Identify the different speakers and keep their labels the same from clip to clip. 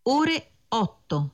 Speaker 1: ore 8.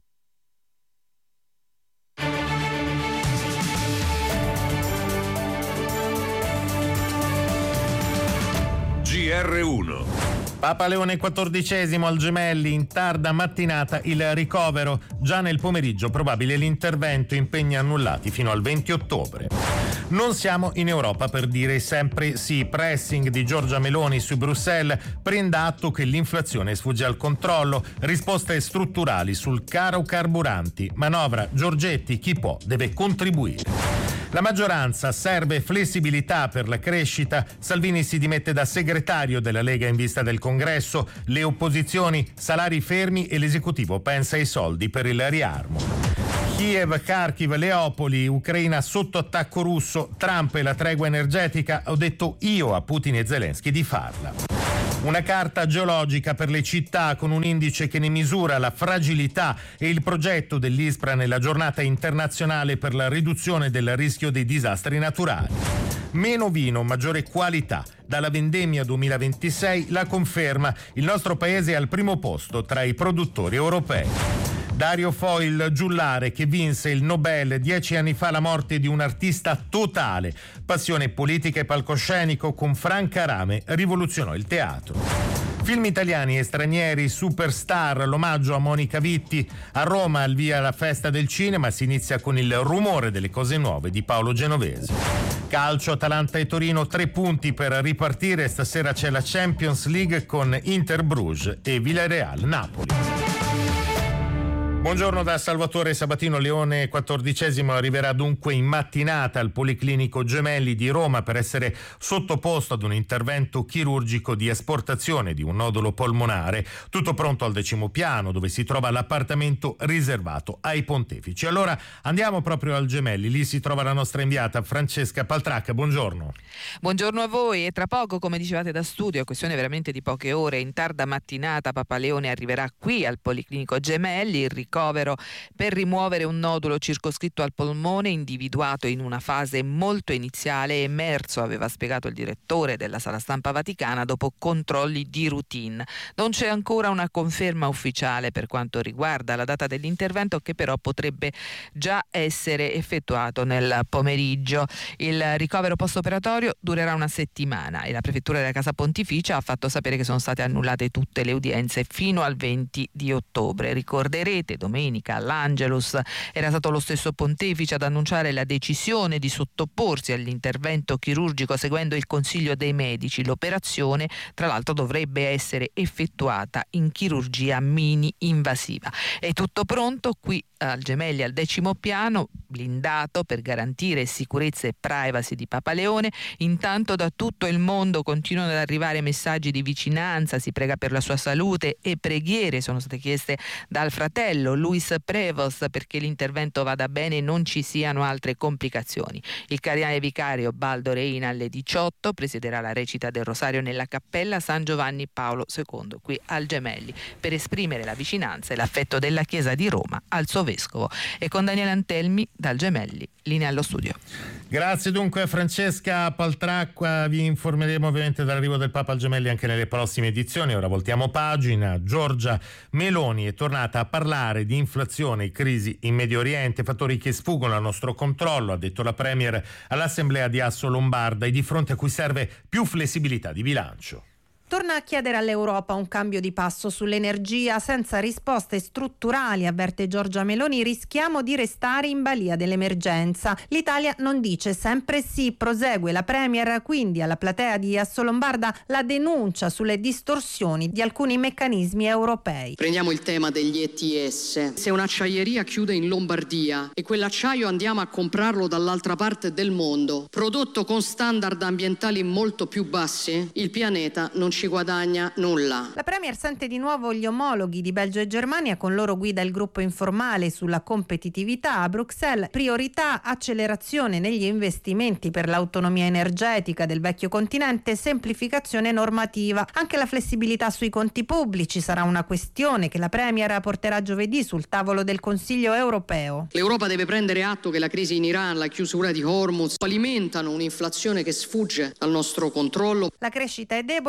Speaker 2: GR1.
Speaker 3: Papa Leone XIV al Gemelli, in tarda mattinata il ricovero, già nel pomeriggio probabile l'intervento, impegni annullati fino al 20 ottobre. Non siamo in Europa per dire sempre sì, pressing di Giorgia Meloni su Bruxelles, prenda atto che l'inflazione sfugge al controllo, risposte strutturali sul caro carburanti, manovra Giorgetti, chi può deve contribuire. La maggioranza, serve flessibilità per la crescita, Salvini si dimette da segretario della Lega in vista del congresso, le opposizioni, salari fermi e l'esecutivo pensa ai soldi per il riarmo. Kiev, Kharkiv, Leopoli, Ucraina sotto attacco russo, Trump e la tregua energetica, ho detto io a Putin e Zelensky di farla. Una carta geologica per le città con un indice che ne misura la fragilità e il progetto dell'ISPRA nella giornata internazionale per la riduzione del rischio dei disastri naturali. Meno vino, maggiore qualità. Dalla vendemmia 2026 la conferma, il nostro paese è al primo posto tra i produttori europei. Dario Fo, il giullare che vinse il Nobel 10 anni fa, la morte di un artista totale. Passione politica e palcoscenico, con Franca Rame rivoluzionò il teatro. Film italiani e stranieri, superstar, l'omaggio a Monica Vitti. A Roma al via la festa del cinema, si inizia con il rumore delle cose nuove di Paolo Genovese. Calcio, Atalanta e Torino, 3 punti per ripartire. Stasera c'è la Champions League con Inter Bruges e Villarreal Napoli. Buongiorno da Salvatore Sabatino. Leone XIV arriverà dunque in mattinata al Policlinico Gemelli di Roma per essere sottoposto ad un intervento chirurgico di asportazione di un nodulo polmonare. Tutto pronto al 10° piano, dove si trova l'appartamento riservato ai pontefici. Allora andiamo proprio al Gemelli. Lì si trova la nostra inviata Francesca Paltracca. Buongiorno.
Speaker 4: Buongiorno a voi. E tra poco, come dicevate da studio, questione veramente di poche ore, in tarda mattinata Papa Leone arriverà qui al Policlinico Gemelli. Il ricovero per rimuovere un nodulo circoscritto al polmone, individuato in una fase molto iniziale, emerso, aveva spiegato il direttore della Sala Stampa Vaticana, dopo controlli di routine. Non c'è ancora una conferma ufficiale per quanto riguarda la data dell'intervento, che però potrebbe già essere effettuato nel pomeriggio. Il ricovero post-operatorio durerà una settimana e la prefettura della Casa Pontificia ha fatto sapere che sono state annullate tutte le udienze fino al 20 di ottobre. Ricorderete, domenica all'Angelus era stato lo stesso pontefice ad annunciare la decisione di sottoporsi all'intervento chirurgico seguendo il consiglio dei medici. L'operazione, tra l'altro, dovrebbe essere effettuata in chirurgia mini invasiva. È tutto pronto qui al Gemelli al 10° piano, blindato per garantire sicurezza e privacy di Papa Leone. Intanto da tutto il mondo continuano ad arrivare messaggi di vicinanza, si prega per la sua salute e preghiere sono state chieste dal fratello Luis Prevost perché l'intervento vada bene e non ci siano altre complicazioni. Il cardinale vicario Baldo Reina alle 18 presiederà la recita del Rosario nella cappella San Giovanni Paolo II qui al Gemelli per esprimere la vicinanza e l'affetto della Chiesa di Roma al suo vescovo. E con Daniele Antelmi dal Gemelli, linea allo studio.
Speaker 3: Grazie dunque a Francesca Paltracca, vi informeremo ovviamente dall'arrivo del Papa al Gemelli anche nelle prossime edizioni. Ora voltiamo pagina. Giorgia Meloni è tornata a parlare di inflazione e crisi in Medio Oriente, fattori che sfuggono al nostro controllo, ha detto la Premier all'Assemblea di Asso Lombarda, e di fronte a cui serve più flessibilità di bilancio.
Speaker 5: Torna a chiedere all'Europa un cambio di passo sull'energia. Senza risposte strutturali, avverte Giorgia Meloni, rischiamo di restare in balia dell'emergenza. L'Italia non dice sempre sì, prosegue la Premier, quindi alla platea di Assolombarda la denuncia sulle distorsioni di alcuni meccanismi europei.
Speaker 6: Prendiamo il tema degli ETS. Se un'acciaieria chiude in Lombardia e quell'acciaio andiamo a comprarlo dall'altra parte del mondo, prodotto con standard ambientali molto più bassi, il pianeta non ci guadagna nulla.
Speaker 5: La Premier sente di nuovo gli omologhi di Belgio e Germania, con loro guida il gruppo informale sulla competitività a Bruxelles. Priorità, accelerazione negli investimenti per l'autonomia energetica del vecchio continente, semplificazione normativa. Anche la flessibilità sui conti pubblici sarà una questione che la Premier porterà giovedì sul tavolo del Consiglio europeo.
Speaker 6: L'Europa deve prendere atto che la crisi in Iran, la chiusura di Hormuz alimentano un'inflazione che sfugge al nostro controllo.
Speaker 5: La crescita è debole, ammette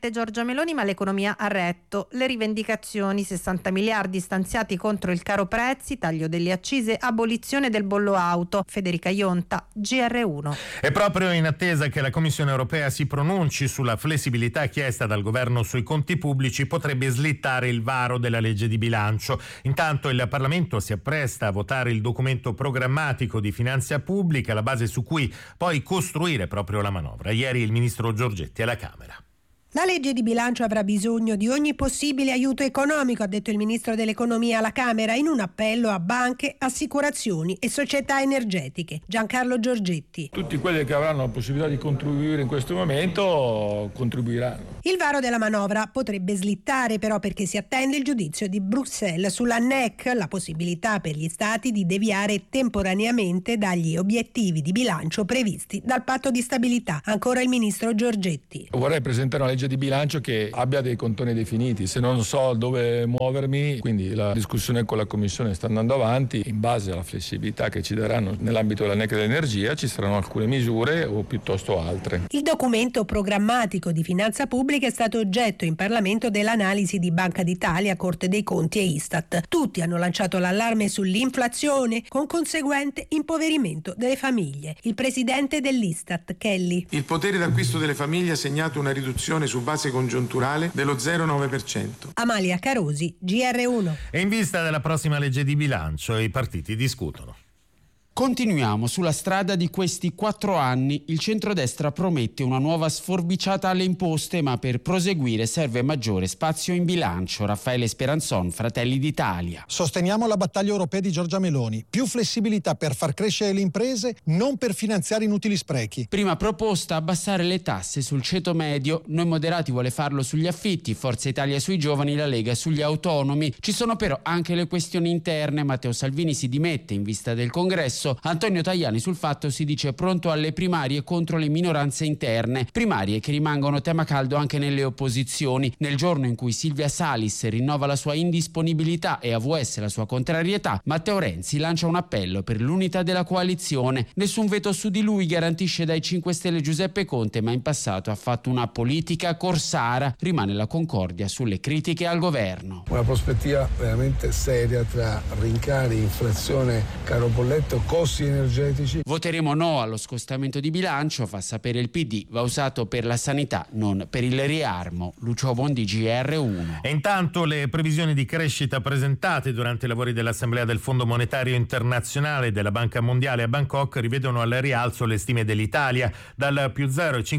Speaker 5: presidente Giorgia Meloni, ma l'economia ha retto. Le rivendicazioni, 60 miliardi stanziati contro il caro prezzi, taglio delle accise, abolizione del bollo auto. Federica Ionta, GR1.
Speaker 3: È proprio in attesa che la Commissione europea si pronunci sulla flessibilità chiesta dal governo sui conti pubblici, potrebbe slittare il varo della legge di bilancio. Intanto il Parlamento si appresta a votare il documento programmatico di finanza pubblica, la base su cui poi costruire proprio la manovra. Ieri il ministro Giorgetti alla Camera.
Speaker 1: La legge di bilancio avrà bisogno di ogni possibile aiuto economico, ha detto il ministro dell'economia alla Camera in un appello a banche, assicurazioni e società energetiche. Giancarlo Giorgetti.
Speaker 2: Tutti quelli che avranno la possibilità di contribuire in questo momento contribuiranno.
Speaker 1: Il varo della manovra potrebbe slittare però perché si attende il giudizio di Bruxelles sulla NEC, la possibilità per gli stati di deviare temporaneamente dagli obiettivi di bilancio previsti dal patto di stabilità. Ancora il ministro Giorgetti.
Speaker 2: Vorrei presentare una legge di bilancio che abbia dei contorni definiti, se non so dove muovermi, quindi la discussione con la Commissione sta andando avanti, in base alla flessibilità che ci daranno nell'ambito della NEC dell'energia ci saranno alcune misure o piuttosto altre.
Speaker 1: Il documento programmatico di finanza pubblica è stato oggetto in Parlamento dell'analisi di Banca d'Italia, Corte dei Conti e Istat. Tutti hanno lanciato l'allarme sull'inflazione con conseguente impoverimento delle famiglie. Il presidente dell'Istat, Kelly.
Speaker 7: Il potere d'acquisto delle famiglie ha segnato una riduzione su base congiunturale dello 0,9%.
Speaker 1: Amalia Carosi, GR1.
Speaker 3: E in vista della prossima legge di bilancio i partiti discutono.
Speaker 8: Continuiamo sulla strada di questi 4 anni. Il centrodestra promette una nuova sforbiciata alle imposte, ma per proseguire serve maggiore spazio in bilancio. Raffaele Speranzon, Fratelli d'Italia.
Speaker 9: Sosteniamo la battaglia europea di Giorgia Meloni. Più flessibilità per far crescere le imprese, non per finanziare inutili sprechi.
Speaker 8: Prima proposta, abbassare le tasse sul ceto medio. Noi moderati vuole farlo sugli affitti, Forza Italia sui giovani, la Lega sugli autonomi. Ci sono però anche le questioni interne. Matteo Salvini si dimette in vista del congresso. Antonio Tajani sul Fatto si dice pronto alle primarie contro le minoranze interne, primarie che rimangono tema caldo anche nelle opposizioni. Nel giorno in cui Silvia Salis rinnova la sua indisponibilità e AVS la sua contrarietà, Matteo Renzi lancia un appello per l'unità della coalizione. Nessun veto su di lui, garantisce dai 5 Stelle Giuseppe Conte, ma in passato ha fatto una politica corsara. Rimane la concordia sulle critiche al governo.
Speaker 10: Una prospettiva veramente seria tra rincari, inflazione, caro bolletto, costi energetici.
Speaker 8: Voteremo no allo scostamento di bilancio, fa sapere il PD, va usato per la sanità, non per il riarmo. Lucio Bondi, GR1.
Speaker 3: E intanto le previsioni di crescita presentate durante i lavori dell'Assemblea del Fondo Monetario Internazionale e della Banca Mondiale a Bangkok rivedono al rialzo le stime dell'Italia dal più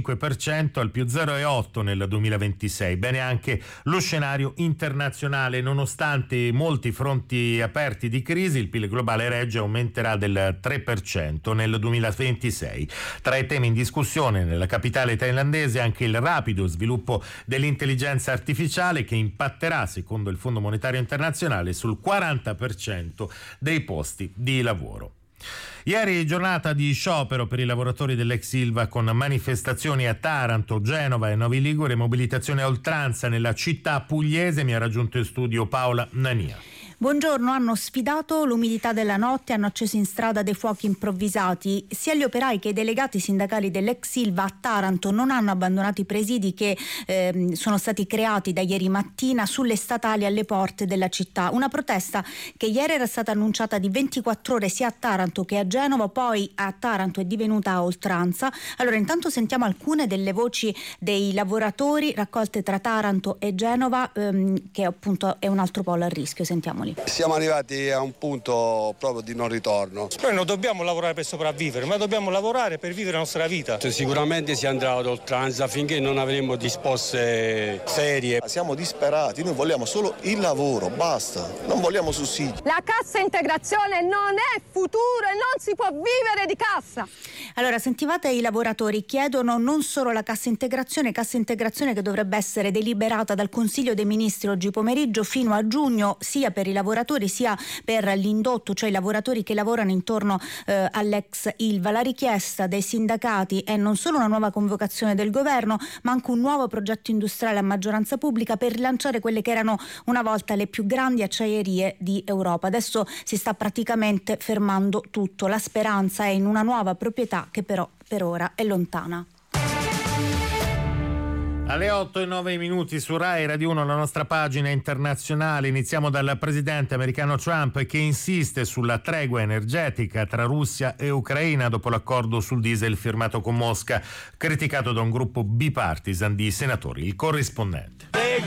Speaker 3: 0,5% al più 0,8% nel 2026. Bene anche lo scenario internazionale, nonostante molti fronti aperti di crisi, il PIL globale regge aumenterà del 3% nel 2026. Tra i temi in discussione nella capitale thailandese anche il rapido sviluppo dell'intelligenza artificiale che impatterà, secondo il Fondo Monetario Internazionale, sul 40% dei posti di lavoro. Ieri giornata di sciopero per i lavoratori dell'ex Ilva con manifestazioni a Taranto, Genova e Novi Ligure, mobilitazione a oltranza nella città pugliese. Mi ha raggiunto in studio Paola Nania.
Speaker 11: Buongiorno, hanno sfidato l'umidità della notte, hanno acceso in strada dei fuochi improvvisati. Sia gli operai che i delegati sindacali dell'ex Ilva a Taranto non hanno abbandonato i presidi che sono stati creati da ieri mattina sulle statali alle porte della città. Una protesta che ieri era stata annunciata di 24 ore sia a Taranto che a Genova, poi a Taranto è divenuta a oltranza. Allora intanto sentiamo alcune delle voci dei lavoratori raccolte tra Taranto e Genova, che appunto è un altro polo a rischio. Sentiamoli.
Speaker 12: Siamo arrivati a un punto proprio di non ritorno.
Speaker 13: Noi non dobbiamo lavorare per sopravvivere, ma dobbiamo lavorare per vivere la nostra vita.
Speaker 14: Sicuramente si andrà ad oltranza finché non avremo risposte serie.
Speaker 15: Siamo disperati, noi vogliamo solo il lavoro, basta, non vogliamo sussidi.
Speaker 16: La cassa integrazione non è futuro e non si può vivere di cassa.
Speaker 11: Allora, sentivate i lavoratori, chiedono non solo la cassa integrazione che dovrebbe essere deliberata dal Consiglio dei Ministri oggi pomeriggio fino a giugno, sia per i lavoratori sia per l'indotto, cioè i lavoratori che lavorano intorno all'ex Ilva. La richiesta dei sindacati è non solo una nuova convocazione del governo, ma anche un nuovo progetto industriale a maggioranza pubblica per rilanciare quelle che erano una volta le più grandi acciaierie di Europa. Adesso si sta praticamente fermando tutto. La speranza è in una nuova proprietà che però per ora è lontana.
Speaker 3: Alle 8:09 su Rai Radio 1, la nostra pagina internazionale. Iniziamo dal presidente americano Trump, che insiste sulla tregua energetica tra Russia e Ucraina dopo l'accordo sul diesel firmato con Mosca, criticato da un gruppo bipartisan di senatori. Il corrispondente.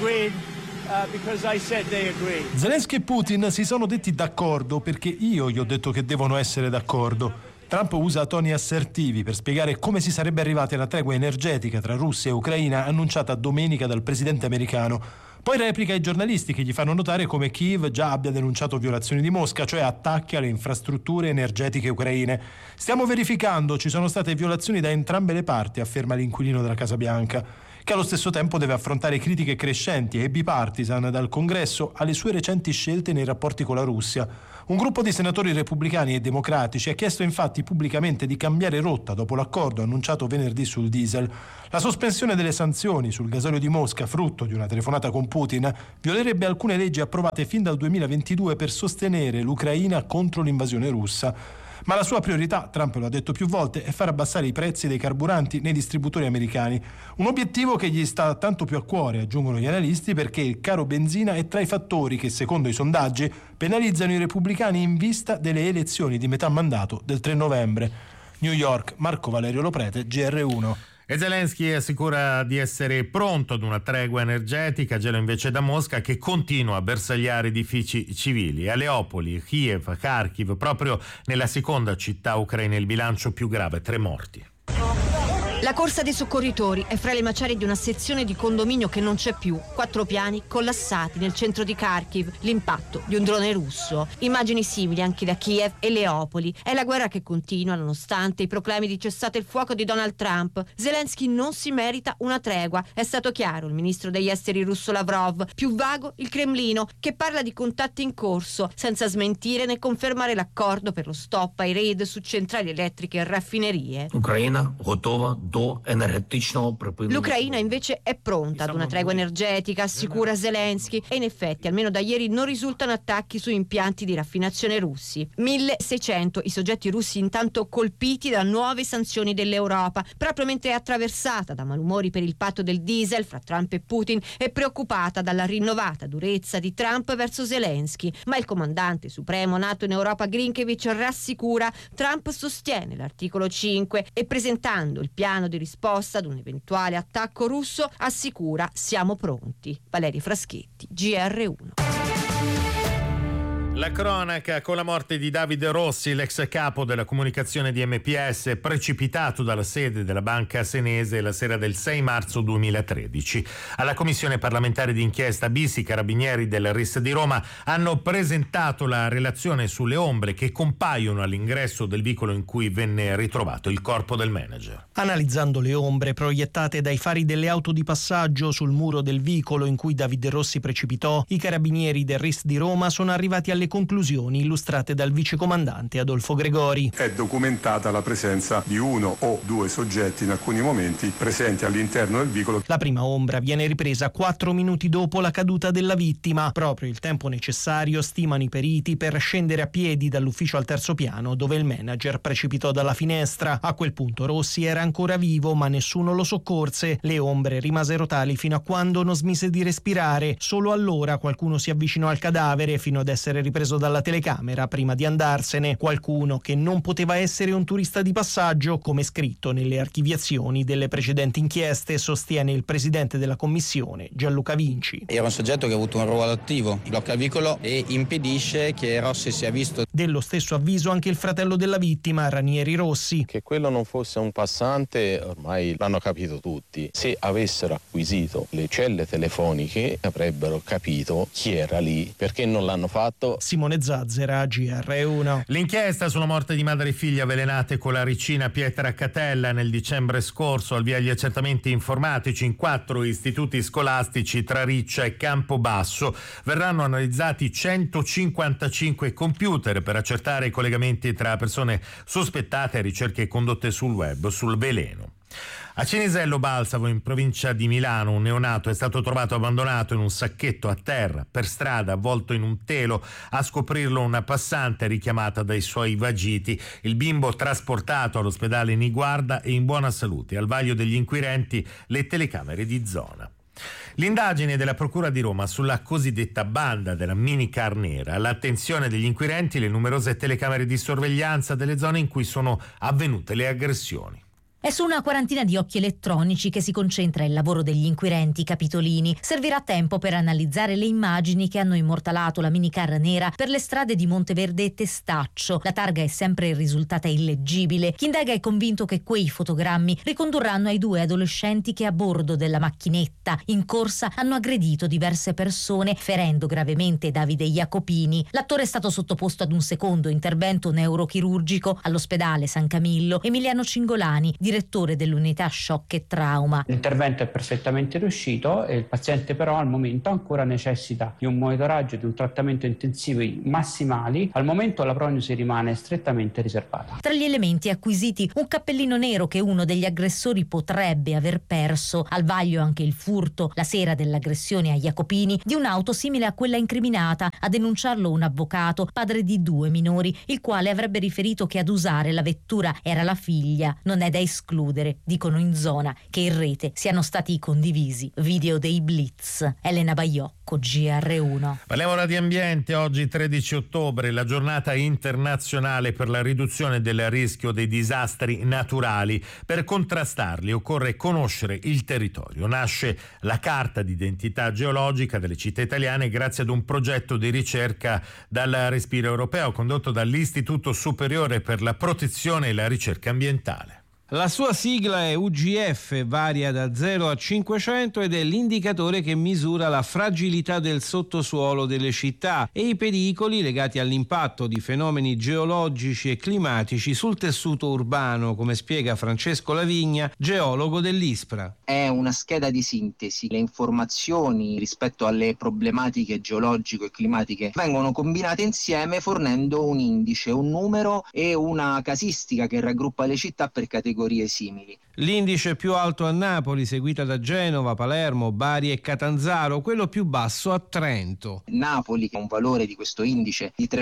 Speaker 17: Zelensky e Putin si sono detti d'accordo perché io gli ho detto che devono essere d'accordo. Trump usa toni assertivi per spiegare come si sarebbe arrivati alla tregua energetica tra Russia e Ucraina annunciata domenica dal presidente americano. Poi replica ai giornalisti che gli fanno notare come Kiev già abbia denunciato violazioni di Mosca, cioè attacchi alle infrastrutture energetiche ucraine. Stiamo verificando, ci sono state violazioni da entrambe le parti, afferma l'inquilino della Casa Bianca, che allo stesso tempo deve affrontare critiche crescenti e bipartisan dal Congresso alle sue recenti scelte nei rapporti con la Russia. Un gruppo di senatori repubblicani e democratici ha chiesto infatti pubblicamente di cambiare rotta dopo l'accordo annunciato venerdì sul diesel. La sospensione delle sanzioni sul gasolio di Mosca, frutto di una telefonata con Putin, violerebbe alcune leggi approvate fin dal 2022 per sostenere l'Ucraina contro l'invasione russa. Ma la sua priorità, Trump lo ha detto più volte, è far abbassare i prezzi dei carburanti nei distributori americani. Un obiettivo che gli sta tanto più a cuore, aggiungono gli analisti, perché il caro benzina è tra i fattori che, secondo i sondaggi, penalizzano i repubblicani in vista delle elezioni di metà mandato del 3 novembre. New York, Marco Valerio Loprete, GR1.
Speaker 3: E Zelensky assicura di essere pronto ad una tregua energetica, gelo invece da Mosca, che continua a bersagliare edifici civili. A Leopoli, Kiev, Kharkiv, proprio nella seconda città ucraina, il bilancio più grave, 3 morti.
Speaker 18: La corsa dei soccorritori è fra le macerie di una sezione di condominio che non c'è più. 4 piani collassati nel centro di Kharkiv, l'impatto di un drone russo. Immagini simili anche da Kiev e Leopoli. È la guerra che continua nonostante i proclami di cessate il fuoco di Donald Trump. Zelensky non si merita una tregua. È stato chiaro il ministro degli esteri russo Lavrov. Più vago il Cremlino, che parla di contatti in corso, senza smentire né confermare l'accordo per lo stop ai raid su centrali elettriche e raffinerie. L'Ucraina invece è pronta ad una tregua energetica, assicura Zelensky, e in effetti almeno da ieri non risultano attacchi su impianti di raffinazione russi. 1.600 i soggetti russi intanto colpiti da nuove sanzioni dell'Europa, proprio mentre è attraversata da malumori per il patto del diesel fra Trump e Putin e preoccupata dalla rinnovata durezza di Trump verso Zelensky. Ma il comandante supremo NATO in Europa Grinkevic rassicura: Trump sostiene l'articolo 5 e, presentando il piano di risposta ad un eventuale attacco russo, assicura: siamo pronti. Valeria Fraschetti, GR1.
Speaker 3: La cronaca con la morte di Davide Rossi, l'ex capo della comunicazione di MPS, precipitato dalla sede della banca senese la sera del 6 marzo 2013. Alla commissione parlamentare d'inchiesta bis i carabinieri del RIS di Roma hanno presentato la relazione sulle ombre che compaiono all'ingresso del vicolo in cui venne ritrovato il corpo del manager.
Speaker 19: Analizzando le ombre proiettate dai fari delle auto di passaggio sul muro del vicolo in cui Davide Rossi precipitò, i carabinieri del RIS di Roma sono arrivati alle conclusioni illustrate dal vicecomandante Adolfo Gregori.
Speaker 20: È documentata la presenza di 1 o 2 soggetti in alcuni momenti presenti all'interno del vicolo.
Speaker 19: La prima ombra viene ripresa 4 minuti dopo la caduta della vittima, proprio il tempo necessario, stimano i periti, per scendere a piedi dall'ufficio al terzo piano dove il manager precipitò dalla finestra. A quel punto Rossi era ancora vivo, ma nessuno lo soccorse. Le ombre rimasero tali fino a quando non smise di respirare. Solo allora qualcuno si avvicinò al cadavere fino ad essere ripreso dalla telecamera prima di andarsene. Qualcuno che non poteva essere un turista di passaggio, come scritto nelle archiviazioni delle precedenti inchieste, sostiene il presidente della commissione Gianluca Vinci.
Speaker 21: Era un soggetto che ha avuto un ruolo attivo, blocca il vicolo e impedisce che Rossi sia visto.
Speaker 19: Dello stesso avviso anche il fratello della vittima, Ranieri Rossi.
Speaker 22: Che quello non fosse un passante ormai l'hanno capito tutti. Se avessero acquisito le celle telefoniche avrebbero capito chi era lì. Perché non l'hanno fatto?
Speaker 19: Simone Zazzera, GR1.
Speaker 3: L'inchiesta sulla morte di madre e figlia avvelenate con la ricina Pietracatella nel dicembre scorso, al via gli accertamenti informatici in 4 istituti scolastici tra Riccia e Campobasso. Verranno analizzati 155 computer per accertare i collegamenti tra persone sospettate e ricerche condotte sul web sul veleno. A Cinisello Balsavo, in provincia di Milano, un neonato è stato trovato abbandonato in un sacchetto a terra, per strada, avvolto in un telo. A scoprirlo una passante richiamata dai suoi vagiti. Il bimbo trasportato all'ospedale Niguarda è in buona salute. Al vaglio degli inquirenti le telecamere di zona. L'indagine della Procura di Roma sulla cosiddetta banda della minicar nera. All'attenzione degli inquirenti le numerose telecamere di sorveglianza delle zone in cui sono avvenute le aggressioni.
Speaker 4: È su una quarantina di occhi elettronici che si concentra il lavoro degli inquirenti capitolini. Servirà tempo per analizzare le immagini che hanno immortalato la minicar nera per le strade di Monteverde e Testaccio. La targa è sempre risultata illeggibile. Chi indaga è convinto che quei fotogrammi ricondurranno ai 2 adolescenti che a bordo della macchinetta in corsa hanno aggredito diverse persone, ferendo gravemente Davide Jacopini. L'attore è stato sottoposto ad un secondo intervento neurochirurgico all'ospedale San Camillo. Emiliano Cingolani, direttore dell'unità shock e trauma.
Speaker 6: L'intervento è perfettamente riuscito e il paziente però al momento ancora necessita di un monitoraggio e di un trattamento intensivo massimali. Al momento la prognosi rimane strettamente riservata.
Speaker 4: Tra gli elementi acquisiti un cappellino nero che uno degli aggressori potrebbe aver perso. Al vaglio anche il furto, la sera dell'aggressione a Jacopini, di un'auto simile a quella incriminata. A denunciarlo un avvocato, padre di 2 minori, il quale avrebbe riferito che ad usare la vettura era la figlia. Non è da escludere, dicono in zona, che in rete siano stati condivisi video dei blitz. Elena Baiocco, GR1.
Speaker 3: Parliamo ora di ambiente. Oggi 13 ottobre, la giornata internazionale per la riduzione del rischio dei disastri naturali. Per contrastarli occorre conoscere il territorio. Nasce la carta d'identità geologica delle città italiane grazie ad un progetto di ricerca dal Respiro Europeo condotto dall'Istituto Superiore per la Protezione e la Ricerca Ambientale.
Speaker 23: La sua sigla è UGF, varia da 0 a 500 ed è l'indicatore che misura la fragilità del sottosuolo delle città e i pericoli legati all'impatto di fenomeni geologici e climatici sul tessuto urbano, come spiega Francesco Lavigna, geologo dell'ISPRA.
Speaker 24: È una scheda di sintesi. Le informazioni rispetto alle problematiche geologiche e climatiche vengono combinate insieme fornendo un indice, un numero e una casistica che raggruppa le città per categorie simili.
Speaker 23: L'indice più alto a Napoli, seguita da Genova, Palermo, Bari e Catanzaro, quello più basso a Trento.
Speaker 24: Napoli ha un valore di questo indice di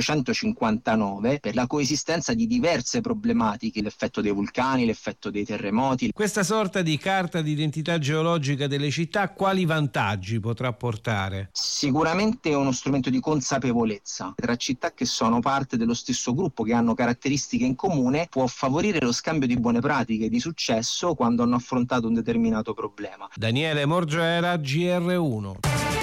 Speaker 24: 359 per la coesistenza di diverse problematiche, l'effetto dei vulcani, l'effetto dei terremoti.
Speaker 23: Questa sorta di carta d'identità geologica delle città quali vantaggi potrà portare?
Speaker 24: Sicuramente è uno strumento di consapevolezza tra città che sono parte dello stesso gruppo, che hanno caratteristiche in comune, può favorire lo scambio di buone pratiche, di successo quando hanno affrontato un determinato problema.
Speaker 23: Daniele Morgera, GR1.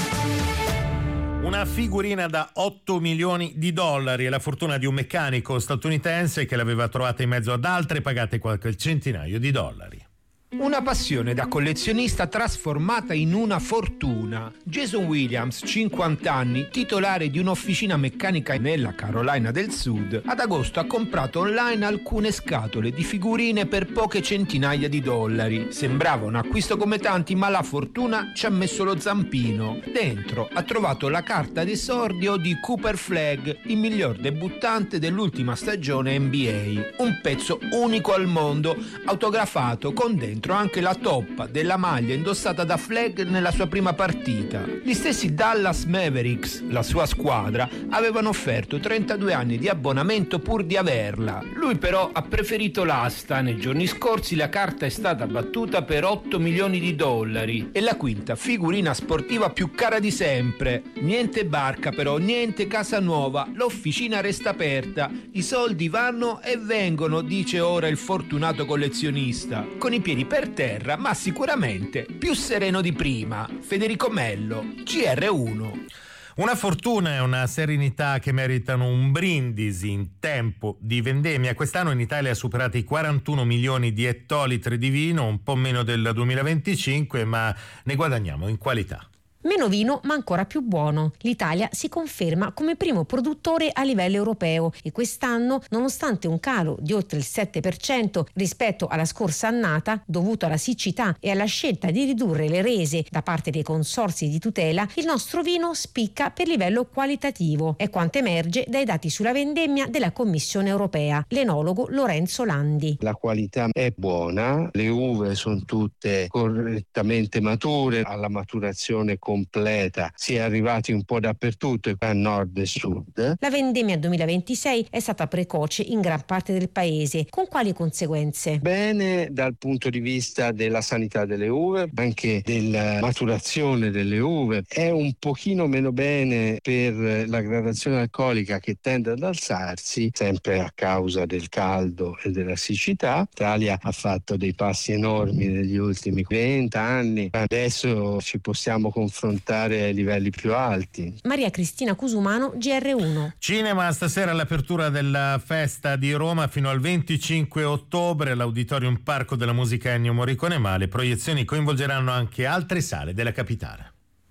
Speaker 3: Una figurina da $8 milioni è la fortuna di un meccanico statunitense che l'aveva trovata in mezzo ad altre pagate qualche centinaio di dollari.
Speaker 25: Una passione da collezionista trasformata in una fortuna. Jason Williams, 50 anni, titolare di un'officina meccanica nella Carolina del Sud, ad agosto ha comprato online alcune scatole di figurine per poche centinaia di dollari. Sembrava un acquisto come tanti, ma la fortuna ci ha messo lo zampino. Dentro ha trovato la carta d'esordio di Cooper Flagg, il miglior debuttante dell'ultima stagione NBA. Un pezzo unico al mondo, autografato con dentro anche la toppa della maglia indossata da Flagg nella sua prima partita. Gli stessi Dallas Mavericks, la sua squadra, avevano offerto 32 anni di abbonamento pur di averla. Lui però ha preferito l'asta. Nei giorni scorsi la carta è stata battuta per $8 milioni. È la quinta figurina sportiva più cara di sempre. Niente barca però, niente casa nuova, l'officina resta aperta, i soldi vanno e vengono, dice ora il fortunato collezionista, con i piedi per terra, ma sicuramente più sereno di prima. Federico Mello, GR1.
Speaker 3: Una fortuna e una serenità che meritano un brindisi in tempo di vendemmia. Quest'anno in Italia ha superato i 41 milioni di ettolitri di vino, un po' meno del 2025, ma ne guadagniamo in qualità.
Speaker 1: Meno vino ma ancora più buono. L'Italia si conferma come primo produttore a livello europeo e quest'anno, nonostante un calo di oltre il 7% rispetto alla scorsa annata, dovuto alla siccità e alla scelta di ridurre le rese da parte dei consorzi di tutela, il nostro vino spicca per livello qualitativo. È quanto emerge dai dati sulla vendemmia della Commissione europea. L'enologo Lorenzo Landi.
Speaker 2: La qualità è buona, le uve sono tutte correttamente mature, alla maturazione completa si è arrivati un po' dappertutto, a nord e sud.
Speaker 1: La vendemmia 2026 è stata precoce in gran parte del paese. Con quali conseguenze?
Speaker 2: Bene dal punto di vista della sanità delle uve, anche della maturazione delle uve. È un pochino meno bene per la gradazione alcolica che tende ad alzarsi, sempre a causa del caldo e della siccità. L'Italia ha fatto dei passi enormi negli ultimi 20 anni. Adesso ci possiamo confrontare ai livelli più alti.
Speaker 1: Maria Cristina Cusumano, GR1.
Speaker 3: Cinema stasera all'apertura della Festa di Roma fino al 25 ottobre all'Auditorium Parco della Musica Ennio Morricone, ma le proiezioni coinvolgeranno anche altre sale della capitale.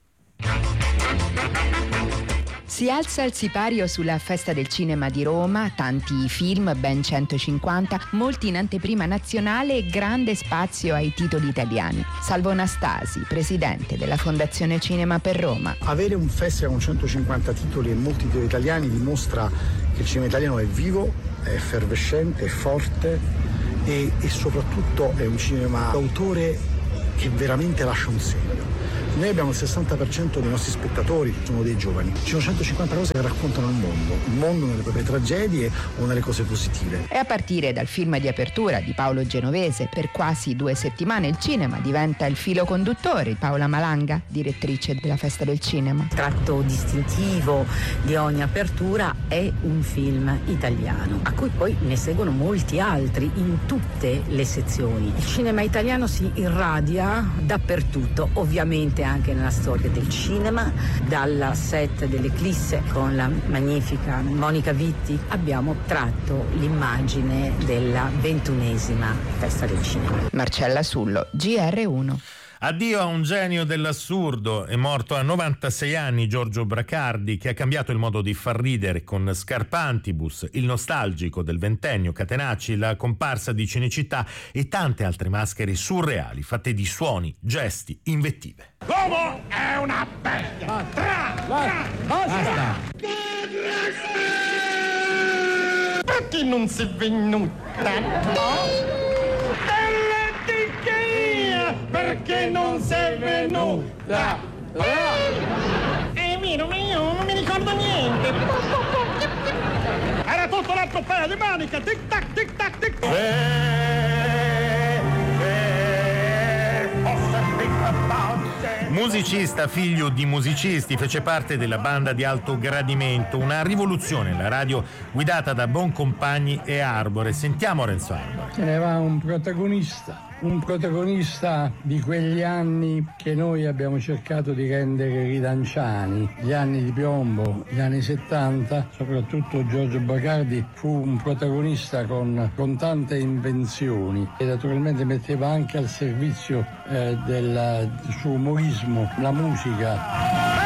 Speaker 5: Si alza il sipario sulla Festa del Cinema di Roma, tanti film, ben 150, molti in anteprima nazionale e grande spazio ai titoli italiani. Salvo Nastasi, presidente della Fondazione Cinema per Roma.
Speaker 7: Avere un festival con 150 titoli e molti titoli italiani dimostra che il cinema italiano è vivo, è effervescente, è forte e soprattutto è un cinema d'autore che veramente lascia un segno. Noi abbiamo il 60% dei nostri spettatori sono dei giovani. Ci sono 150 cose che raccontano il mondo nelle proprie tragedie o nelle cose positive.
Speaker 5: E a partire dal film di apertura di Paolo Genovese, per quasi 2 settimane il cinema diventa il filo conduttore. Paola Malanga, direttrice della Festa del Cinema.
Speaker 9: Il tratto distintivo di ogni apertura è un film italiano, a cui poi ne seguono molti altri in tutte le sezioni. Il cinema italiano si irradia dappertutto, ovviamente anche nella storia del cinema. Dalla set dell'Eclisse con la magnifica Monica Vitti abbiamo tratto l'immagine della 21esima Festa del Cinema.
Speaker 5: Marcella Sullo, GR1.
Speaker 3: Addio a un genio dell'assurdo. È morto a 96 anni Giorgio Bracardi, che ha cambiato il modo di far ridere con Scarpantibus, il nostalgico del Ventennio, Catenacci, la comparsa di Cinecittà e tante altre maschere surreali fatte di suoni, gesti, invettive.
Speaker 26: L'uomo è una bestia! Basta! Perché non sei venuta? No? Perché non sei venuta? È vero, ma io non mi ricordo niente. Era tutto l'altro paio di maniche. Tic tac, tic tac, tic tac.
Speaker 3: Musicista, figlio di musicisti, fece parte della banda di alto gradimento, una rivoluzione la radio guidata da Boncompagni e Arbore. Sentiamo Renzo Arbore.
Speaker 27: Ce ne va un protagonista di quegli anni che noi abbiamo cercato di rendere ridanciani, gli anni di piombo, gli anni 70, soprattutto Giorgio Bracardi fu un protagonista con tante invenzioni e naturalmente metteva anche al servizio del suo umorismo la musica.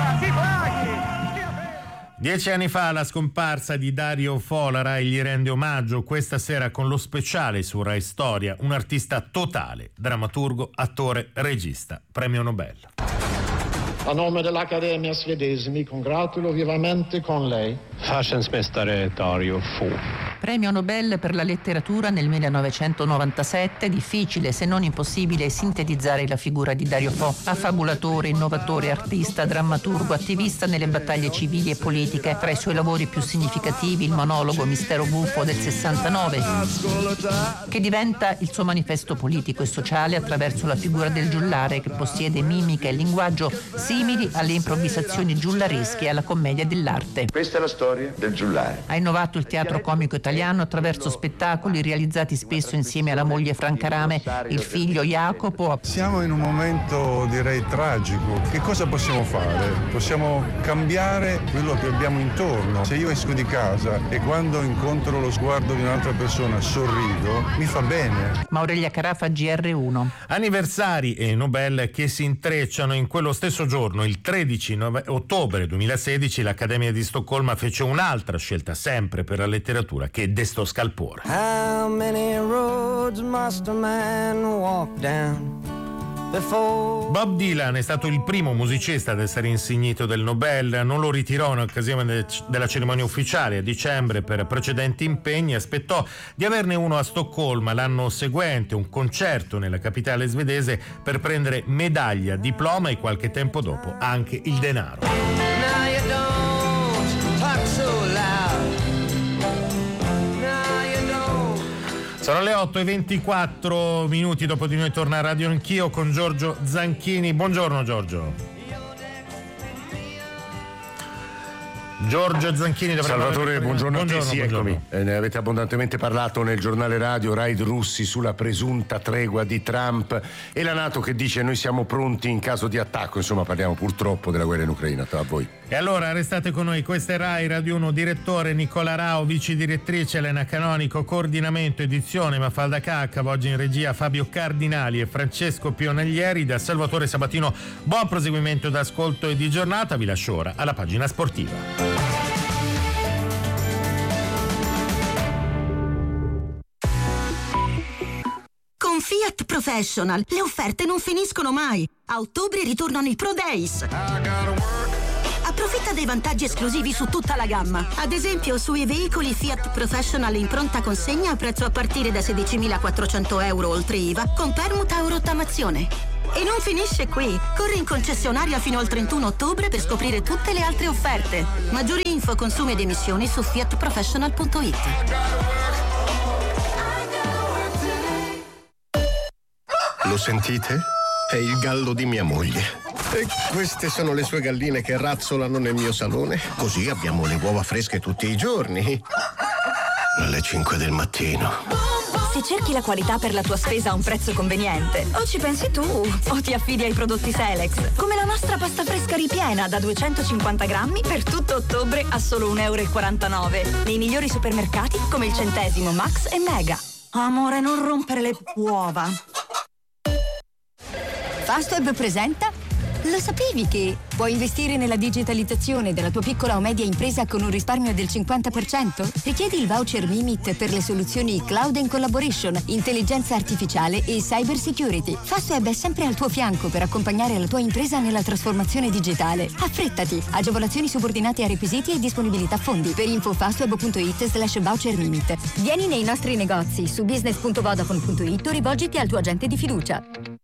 Speaker 3: 10 anni fa la scomparsa di Dario Fo, la Rai gli rende omaggio questa sera con lo speciale su Rai Storia, un artista totale, drammaturgo, attore, regista, premio Nobel.
Speaker 28: A nome dell'Accademia svedese mi congratulo vivamente con lei.
Speaker 14: Fascensmästare Dario Fo.
Speaker 29: Premio Nobel per la letteratura nel 1997, difficile se non impossibile sintetizzare la figura di Dario Fo, affabulatore, innovatore, artista, drammaturgo, attivista nelle battaglie civili e politiche. Tra i suoi lavori più significativi il monologo Mistero buffo del 69, che diventa il suo manifesto politico e sociale attraverso la figura del giullare, che possiede mimica e linguaggio simili alle improvvisazioni giullaresche e alla commedia dell'arte.
Speaker 30: Questa è la storia del giullare.
Speaker 29: Ha innovato il teatro comico italiano italiano attraverso spettacoli realizzati spesso insieme alla moglie Franca Rame, il figlio Jacopo.
Speaker 8: Siamo in un momento, direi, tragico. Che cosa possiamo fare? Possiamo cambiare quello che abbiamo intorno. Se io esco di casa e quando incontro lo sguardo di un'altra persona sorrido, mi fa bene.
Speaker 29: Aurelia Carafa, GR1.
Speaker 3: Anniversari e Nobel che si intrecciano in quello stesso giorno. Il 13 ottobre 2016 l'Accademia di Stoccolma fece un'altra scelta, sempre per la letteratura, che destò scalpore.
Speaker 10: How many roads must a man walk down?
Speaker 3: Bob Dylan è stato il primo musicista ad essere insignito del Nobel. Non lo ritirò in occasione della cerimonia ufficiale a dicembre per precedenti impegni. Aspettò di averne uno a Stoccolma l'anno seguente, un concerto nella capitale svedese, per prendere medaglia, diploma e qualche tempo dopo anche il denaro. Sono le 8:24, dopo di noi torna a Radio Anch'io con Giorgio Zanchini. Buongiorno Giorgio. Giorgio Zanchini.
Speaker 11: Salvatore, buongiorno a te. Sì, eccomi. Ne avete abbondantemente parlato nel giornale radio. Raid russi sulla presunta tregua di Trump e la NATO che dice noi siamo pronti in caso di attacco. Insomma, parliamo purtroppo della guerra in Ucraina. A voi.
Speaker 3: E allora restate con noi. Questa è Rai Radio 1, direttore Nicola Rao, vice direttrice Elena Canonico, coordinamento edizione Mafalda Caccavo, oggi in regia Fabio Cardinali e Francesco Pionaglieri. Da Salvatore Sabatino buon proseguimento d'ascolto e di giornata. Vi lascio ora alla pagina sportiva.
Speaker 12: Con Fiat Professional le offerte non finiscono mai. A ottobre ritornano i Pro Days. Approfitta dei vantaggi esclusivi su tutta la gamma. Ad esempio sui veicoli Fiat Professional in pronta consegna a prezzo a partire da 16.400 euro oltre IVA con permuta o rottamazione. E non finisce qui. Corri in concessionaria fino al 31 ottobre per scoprire tutte le altre offerte. Maggiori info, consumi ed emissioni su fiatprofessional.it.
Speaker 13: Lo sentite? È il gallo di mia moglie. E queste sono le sue galline che razzolano nel mio salone. Così abbiamo le uova fresche tutti i giorni. Alle 5 del mattino.
Speaker 15: Se cerchi la qualità per la tua spesa a un prezzo conveniente, o ci pensi tu o ti affidi ai prodotti Selex, come la nostra pasta fresca ripiena da 250 grammi per tutto ottobre a solo 1,49 €, nei migliori supermercati come il Centesimo, Max e Mega. Amore, non rompere le uova.
Speaker 16: Fastweb presenta. Lo sapevi che puoi investire nella digitalizzazione della tua piccola o media impresa con un risparmio del 50%? Richiedi il voucher Mimit per le soluzioni Cloud and Collaboration, intelligenza artificiale e cyber security. Fastweb è sempre al tuo fianco per accompagnare la tua impresa nella trasformazione digitale. Affrettati! Agevolazioni subordinate a requisiti e disponibilità fondi. Per info fastweb.it/voucher Mimit. Vieni nei nostri negozi su business.vodafone.it o rivolgiti al tuo agente di fiducia.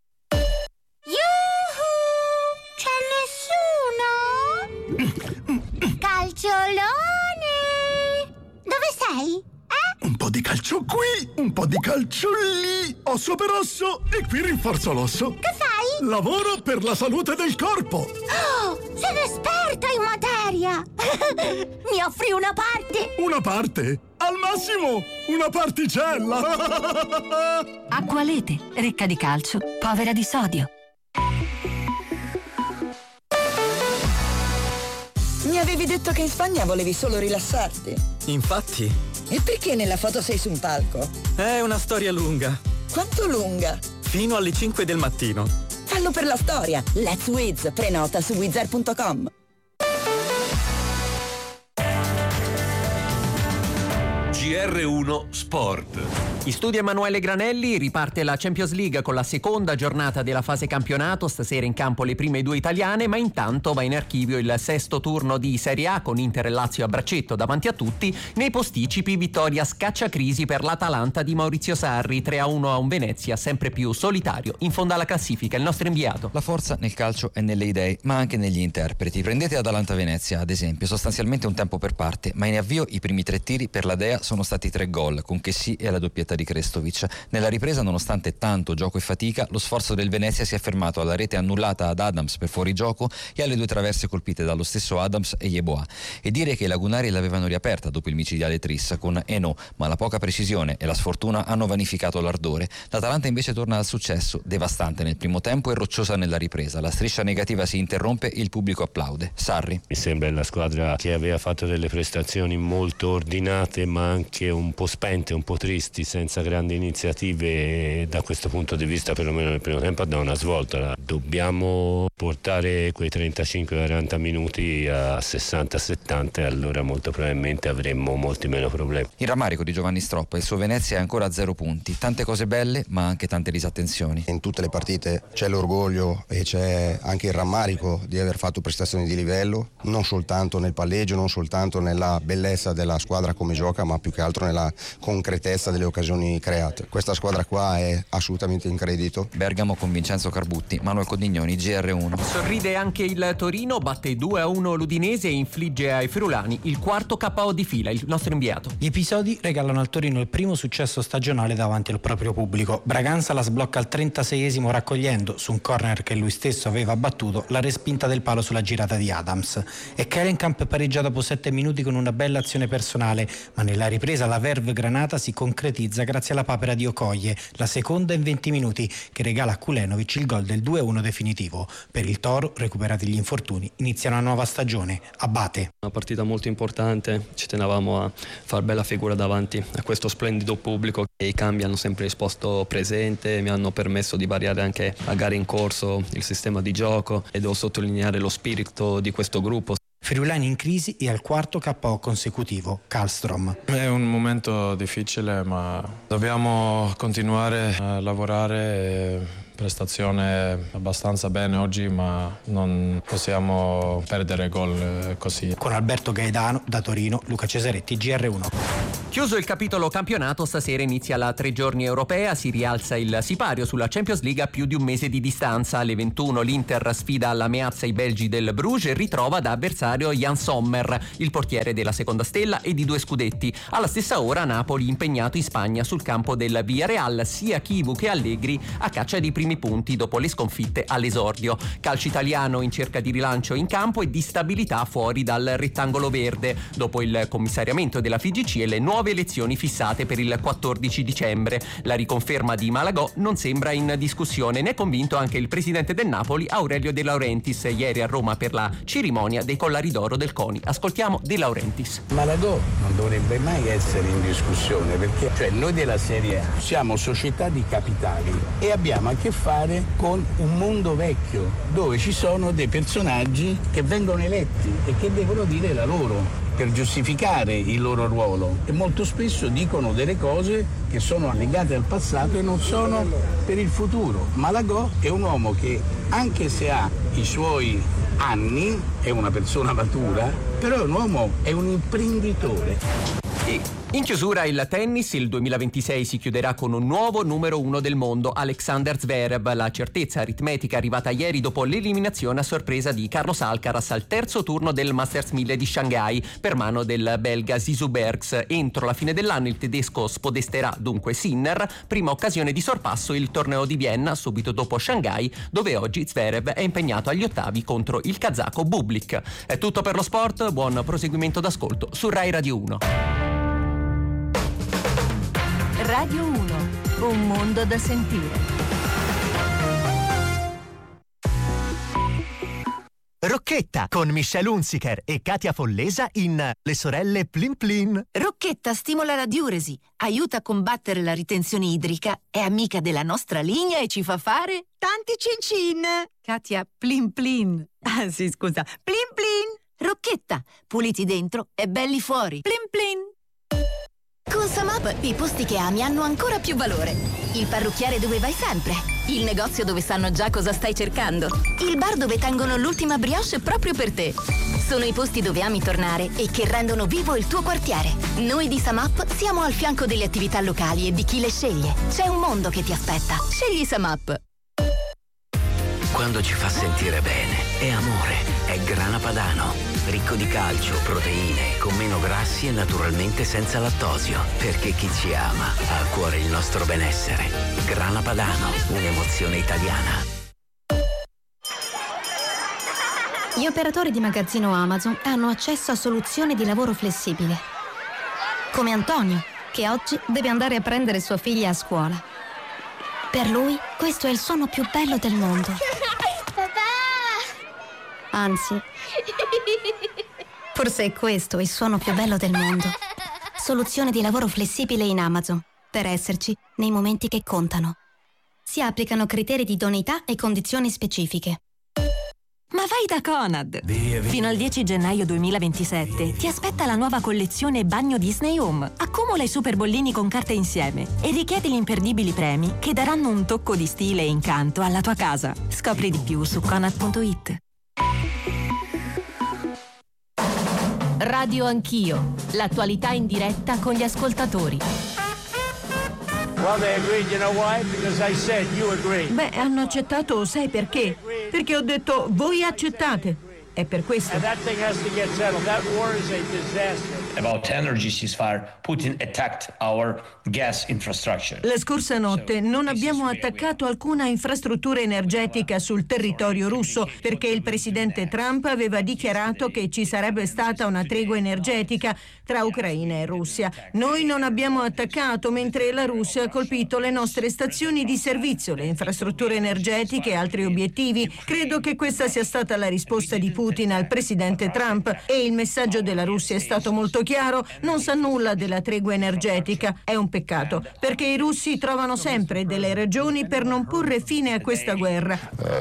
Speaker 17: Calciolone! Dove sei?
Speaker 13: Un po' di calcio qui, un po' di calcio lì. Osso per osso e qui rinforzo l'osso.
Speaker 17: Che fai?
Speaker 13: Lavoro per la salute del corpo.
Speaker 17: Oh, sono esperta in materia! Mi offri una parte?
Speaker 13: Una parte? Al massimo, una particella!
Speaker 15: Acqualete, ricca di calcio, povera di sodio.
Speaker 18: Mi avevi detto che in Spagna volevi solo rilassarti.
Speaker 30: Infatti.
Speaker 18: E perché nella foto sei su un palco?
Speaker 30: È una storia lunga.
Speaker 18: Quanto lunga?
Speaker 30: Fino alle 5 del mattino.
Speaker 18: Fallo per la storia. Let's Wiz. Prenota su wizard.com.
Speaker 31: GR1 Sport.
Speaker 32: In studio Emanuele Granelli, riparte la Champions League con la seconda giornata della fase campionato, stasera in campo le prime due italiane, ma intanto va in archivio il sesto turno di Serie A con Inter e Lazio a braccetto davanti a tutti, nei posticipi vittoria scacciacrisi per l'Atalanta di Maurizio Sarri, 3-1 a un Venezia sempre più solitario in fondo alla classifica. Il nostro inviato.
Speaker 33: La forza nel calcio è nelle idee, ma anche negli interpreti. Prendete Atalanta-Venezia ad esempio, sostanzialmente un tempo per parte, ma in avvio i primi 3 tiri per la Dea sono stati 3 gol, con Chessy e la doppietta di Krestovic. Nella ripresa, nonostante tanto gioco e fatica, lo sforzo del Venezia si è fermato alla rete annullata ad Adams per fuorigioco e alle 2 traverse colpite dallo stesso Adams e Yeboah. E dire che i lagunari l'avevano riaperta dopo il micidiale tris con Eno, ma la poca precisione e la sfortuna hanno vanificato l'ardore. L'Atalanta invece torna al successo, devastante nel primo tempo e rocciosa nella ripresa. La striscia negativa si interrompe e il pubblico applaude. Sarri.
Speaker 1: Mi sembra la squadra che aveva fatto delle prestazioni molto ordinate, ma anche un po' spente, un po' tristi, senza grandi iniziative, e da questo punto di vista perlomeno nel primo tempo da una svolta. Dobbiamo portare quei 35-40 minuti a 60-70 e allora molto probabilmente avremmo molti meno problemi.
Speaker 33: Il rammarico di Giovanni Stroppa, il suo Venezia è ancora a 0 punti, tante cose belle ma anche tante disattenzioni.
Speaker 2: In tutte le partite c'è l'orgoglio e c'è anche il rammarico di aver fatto prestazioni di livello, non soltanto nel palleggio, non soltanto nella bellezza della squadra come gioca, ma più che altro nella concretezza delle occasioni create. Questa squadra qua è assolutamente in credito.
Speaker 33: Bergamo con Vincenzo Carbutti, Manuel Codignoni, GR1.
Speaker 32: Sorride anche il Torino, batte 2-1 l'Udinese e infligge ai friulani il 4º KO di fila, il nostro inviato.
Speaker 4: Gli episodi regalano al Torino il primo successo stagionale davanti al proprio pubblico. Braganza la sblocca al 36esimo raccogliendo, su un corner che lui stesso aveva battuto, la respinta del palo sulla girata di Adams. E Kerenkamp pareggia dopo 7 minuti con una bella azione personale, ma nella ripresa la verve granata si concretizza grazie alla papera di Okoye, la seconda in 20 minuti, che regala a Kulenovic il gol del 2-1 definitivo. Per il Toro, recuperati gli infortuni, inizia una nuova stagione. Abate.
Speaker 6: Una partita molto importante, ci tenevamo a far bella figura davanti a questo splendido pubblico e i cambi hanno sempre risposto presente, mi hanno permesso di variare anche a gare in corso il sistema di gioco e devo sottolineare lo spirito di questo gruppo.
Speaker 4: Friulani in crisi e al 4º KO consecutivo. Karlstrom.
Speaker 7: È un momento difficile, ma dobbiamo continuare a lavorare. Prestazione abbastanza bene oggi, ma non possiamo perdere gol così.
Speaker 4: Con Alberto Gaetano da Torino, Luca Cesaretti, GR1.
Speaker 32: Chiuso il capitolo campionato, stasera inizia la 3 giorni europea, si rialza il sipario sulla Champions League a più di un mese di distanza. Alle 21 l'Inter sfida alla Meazza i belgi del Bruges e ritrova da avversario Jan Sommer, il portiere della seconda stella e di 2 scudetti. Alla stessa ora Napoli impegnato in Spagna sul campo del Villarreal, sia Chivu che Allegri a caccia di primi punti dopo le sconfitte all'esordio. Calcio italiano in cerca di rilancio in campo e di stabilità fuori dal rettangolo verde dopo il commissariamento della FIGC e le nuove elezioni fissate per il 14 dicembre. La riconferma di Malagò non sembra in discussione, ne è convinto anche il presidente del Napoli Aurelio De Laurentiis ieri a Roma per la cerimonia dei collari d'oro del CONI. Ascoltiamo De Laurentiis.
Speaker 9: Malagò non dovrebbe mai essere in discussione perché noi della Serie A siamo società di capitali e abbiamo a che fare con un mondo vecchio dove ci sono dei personaggi che vengono eletti e che devono dire la loro per giustificare il loro ruolo e molto spesso dicono delle cose che sono legate al passato e non sono per il futuro. Malagò è un uomo che anche se ha i suoi anni è una persona matura, però è un uomo, è un imprenditore.
Speaker 32: In chiusura il tennis, il 2026 si chiuderà con un nuovo numero 1 del mondo, Alexander Zverev. La certezza aritmetica arrivata ieri dopo l'eliminazione a sorpresa di Carlos Alcaraz al terzo turno del Masters 1000 di Shanghai per mano del belga Zizou Bergs. Entro la fine dell'anno il tedesco spodesterà dunque Sinner, prima occasione di sorpasso il torneo di Vienna subito dopo Shanghai, dove oggi Zverev è impegnato agli ottavi contro il kazako Bublik. È tutto per lo sport, buon proseguimento d'ascolto su Rai Radio 1.
Speaker 15: Radio 1, un mondo da sentire.
Speaker 19: Rocchetta con Michelle Hunziker e Katia Follesa in Le sorelle Plin Plin.
Speaker 20: Rocchetta stimola la diuresi, aiuta a combattere la ritenzione idrica, è amica della nostra linea e ci fa fare tanti cin-cin. Katia, Plin Plin. Ah sì, scusa, Plin Plin. Rocchetta, puliti dentro e belli fuori. Plin Plin.
Speaker 21: Con Samap i posti che ami hanno ancora più valore. Il parrucchiere dove vai sempre. Il negozio dove sanno già cosa stai cercando. Il bar dove tengono l'ultima brioche proprio per te. Sono i posti dove ami tornare e che rendono vivo il tuo quartiere. Noi di Samap siamo al fianco delle attività locali e di chi le sceglie. C'è un mondo che ti aspetta. Scegli Samap.
Speaker 22: Quando ci fa sentire bene, è amore, è Grana Padano.
Speaker 5: ricco di calcio, proteine, con meno grassi e naturalmente senza lattosio. Perché chi ci ama ha a cuore il nostro benessere. Grana Padano, un'emozione italiana.
Speaker 8: Gli operatori di magazzino Amazon hanno accesso a soluzioni di lavoro flessibile. Come Antonio, che oggi deve andare a prendere sua figlia a scuola. Per lui, questo è il suono più bello del mondo. Anzi, forse è questo il suono più bello del mondo. Soluzione di lavoro flessibile in Amazon, per esserci nei momenti che contano. Si applicano criteri di idoneità e condizioni specifiche.
Speaker 15: Ma vai da Conad! Fino al 10 gennaio 2027 ti aspetta la nuova collezione Bagno Disney Home. Accumula i super bollini con carta insieme e richiedi gli imperdibili premi che daranno un tocco di stile e incanto alla tua casa. Scopri di più su Conad.it.
Speaker 10: Radio Anch'io, l'attualità in diretta con gli ascoltatori.
Speaker 11: Well, they agreed, you know why? Because I said you agree.
Speaker 20: Beh, hanno accettato, sai perché? Perché ho detto, voi accettate. È per questo.
Speaker 11: And that thing has to get settled. That war is a disaster.
Speaker 14: About energy ceasefire, Putin attacked our gas infrastructure.
Speaker 20: La scorsa notte non abbiamo attaccato alcuna infrastruttura energetica sul territorio russo perché il presidente Trump aveva dichiarato che ci sarebbe stata una tregua energetica tra Ucraina e Russia. Noi non abbiamo attaccato mentre la Russia ha colpito le nostre stazioni di servizio, le infrastrutture energetiche e altri obiettivi. Credo che questa sia stata la risposta di Putin al presidente Trump e il messaggio della Russia è stato molto chiaro, non sa nulla della tregua energetica. È un peccato, perché i russi trovano sempre delle ragioni per non porre fine a questa guerra.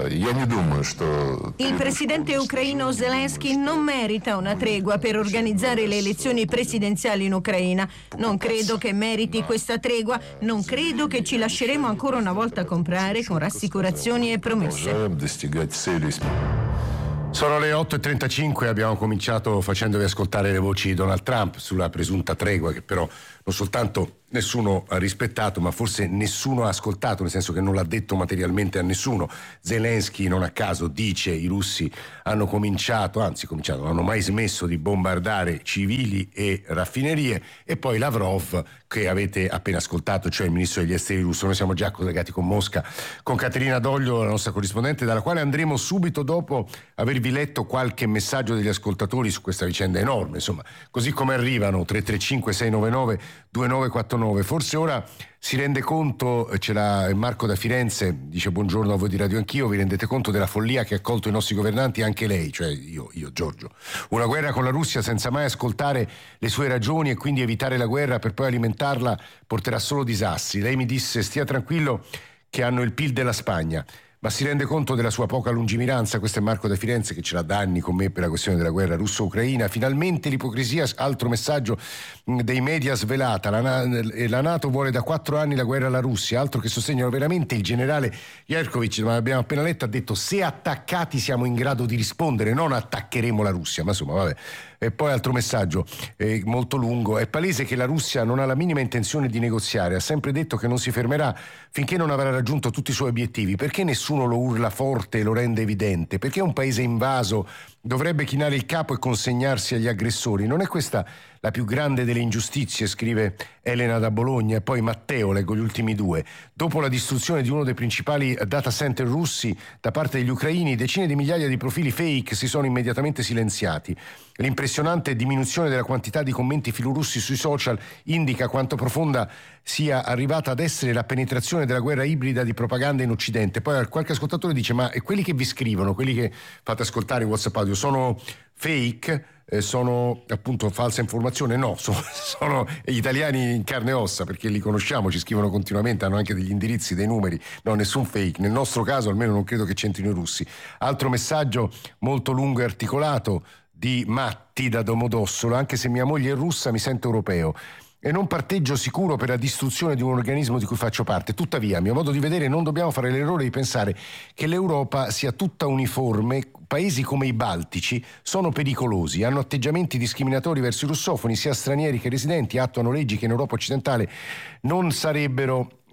Speaker 20: Il presidente ucraino Zelensky non merita una tregua per organizzare le elezioni presidenziali in Ucraina. Non credo che meriti questa tregua, non credo che ci lasceremo ancora una volta comprare con rassicurazioni e promesse.
Speaker 22: Sono le 8.35, abbiamo cominciato facendovi ascoltare le voci di Donald Trump sulla presunta tregua che però non soltanto nessuno ha rispettato, ma forse nessuno ha ascoltato, nel senso che non l'ha detto materialmente a nessuno. Zelensky non a caso dice i russi hanno cominciato, non hanno mai smesso di bombardare civili e raffinerie, e poi Lavrov che avete appena ascoltato, cioè il ministro degli esteri russo. Noi siamo già collegati con Mosca, con Caterina Doglio, la nostra corrispondente, dalla quale andremo subito dopo avervi letto qualche messaggio degli ascoltatori su questa vicenda enorme, insomma, così come arrivano 335 699 2949. Forse ora si rende conto, ce l'ha Marco da Firenze, dice buongiorno a voi di Radio Anch'io, vi rendete conto della follia che ha colto i nostri governanti, anche lei, cioè io Giorgio. Una guerra con la Russia senza mai ascoltare le sue ragioni e quindi evitare la guerra per poi alimentarla porterà solo disastri. Lei mi disse stia tranquillo che hanno il PIL della Spagna. Ma si rende conto della sua poca lungimiranza? Questo è Marco da Firenze che ce l'ha da anni con me per la questione della guerra russo-ucraina. Finalmente l'ipocrisia, altro messaggio dei media svelata. La NATO vuole da 4 anni la guerra alla Russia, altro che sostegno. Veramente il generale Yerkovich, ma abbiamo appena letto, ha detto se attaccati siamo in grado di rispondere, non attaccheremo la Russia. Ma insomma, vabbè. E poi altro messaggio molto lungo. È palese che la Russia non ha la minima intenzione di negoziare, ha sempre detto che non si fermerà finché non avrà raggiunto tutti i suoi obiettivi. Perché nessuno lo urla forte e lo rende evidente? Perché un paese invaso dovrebbe chinare il capo e consegnarsi agli aggressori? Non è questa la più grande delle ingiustizie, scrive Elena da Bologna. E poi Matteo, leggo gli ultimi due. Dopo la distruzione di uno dei principali data center russi da parte degli ucraini, decine di migliaia di profili fake si sono immediatamente silenziati. L'impressionante diminuzione della quantità di commenti filorussi sui social indica quanto profonda sia arrivata ad essere la penetrazione della guerra ibrida di propaganda in Occidente. Poi qualche ascoltatore dice ma quelli che vi scrivono, quelli che fate ascoltare in WhatsApp audio sono fake? Sono appunto falsa informazione? No, sono gli italiani in carne e ossa, perché li conosciamo, ci scrivono continuamente, hanno anche degli indirizzi, dei numeri. No, nessun fake, nel nostro caso almeno non credo che c'entrino i russi. Altro messaggio molto lungo e articolato di Matti da Domodossola: anche se mia moglie è russa mi sento europeo e non parteggio sicuro per la distruzione di un organismo di cui faccio parte. Tuttavia, a mio modo di vedere, non dobbiamo fare l'errore di pensare che l'Europa sia tutta uniforme. Paesi come i Baltici sono pericolosi, hanno atteggiamenti discriminatori verso i russofoni, sia stranieri che residenti, attuano leggi che in Europa occidentale non sarebbero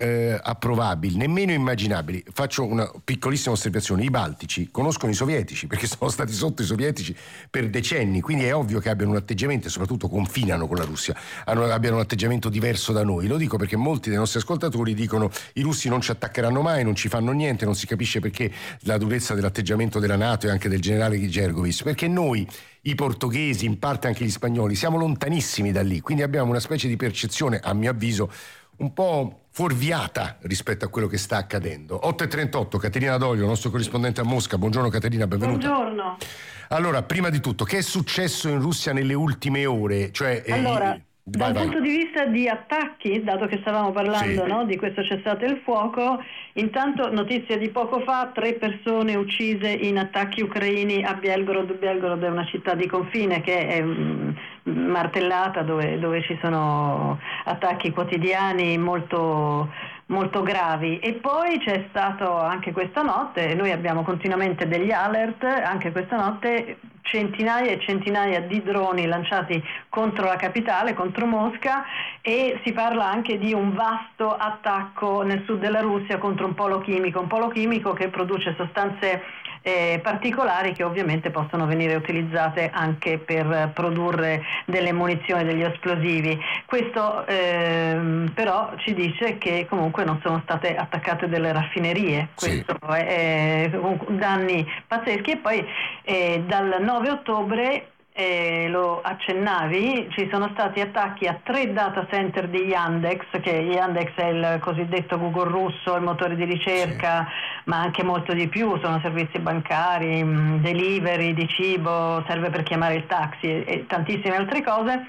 Speaker 22: approvabili, nemmeno immaginabili. Faccio una piccolissima osservazione: i baltici conoscono i sovietici perché sono stati sotto i sovietici per decenni, quindi è ovvio che abbiano un atteggiamento, e soprattutto confinano con la Russia, abbiano un atteggiamento diverso da noi. Lo dico perché molti dei nostri ascoltatori dicono i russi non ci attaccheranno mai, non ci fanno niente, non si capisce perché la durezza dell'atteggiamento della NATO e anche del generale Gergovic, perché noi, i portoghesi, in parte anche gli spagnoli, siamo lontanissimi da lì, quindi abbiamo una specie di percezione, a mio avviso, un po' fuorviata rispetto a quello che sta accadendo. 8:38, Caterina Doglio, nostro corrispondente a Mosca. Buongiorno Caterina, benvenuta.
Speaker 3: Buongiorno.
Speaker 22: Allora, prima di tutto, che è successo in Russia nelle ultime ore? Cioè,
Speaker 3: dal punto di vista di attacchi, dato che stavamo parlando,
Speaker 22: sì,
Speaker 3: no, di questo cessate il fuoco, intanto notizia di poco fa, 3 persone uccise in attacchi ucraini a Belgorod. Belgorod è una città di confine che è martellata, dove ci sono attacchi quotidiani molto gravi. E poi c'è stato anche questa notte, noi abbiamo continuamente degli alert, anche questa notte centinaia e centinaia di droni lanciati contro la capitale, contro Mosca, e si parla anche di un vasto attacco nel sud della Russia contro un polo chimico che produce sostanze particolari che ovviamente possono venire utilizzate anche per produrre delle munizioni, degli esplosivi. Questo però ci dice che comunque non sono state attaccate delle raffinerie, questo è danni pazzeschi. E poi dal 9 ottobre, lo accennavi, ci sono stati attacchi a 3 data center di Yandex, che Yandex è il cosiddetto Google russo, il motore di ricerca, ma anche molto di più, sono servizi bancari, delivery di cibo, serve per chiamare il taxi e tantissime altre cose.